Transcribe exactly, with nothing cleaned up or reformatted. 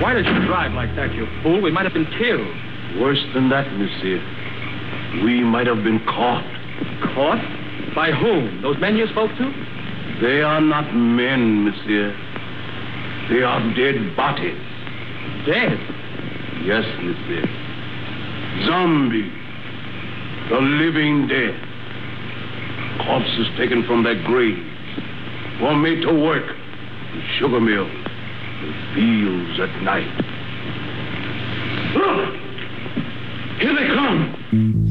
Why did you drive like that, you fool? We might have been killed. Worse than that, monsieur. We might have been caught. Caught? By whom? Those men you spoke to? They are not men, monsieur. They are dead bodies. Dead? Yes, monsieur. Zombies. The living dead. Corpses taken from their graves. Were made to work in sugar mills and fields at night. Look! Here they come!